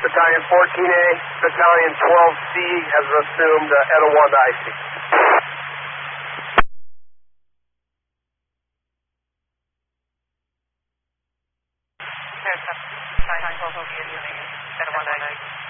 Battalion 14A, Battalion 12C has assumed Edo 1 to IC. Battalion 12C is assuming Edo 1 to IC.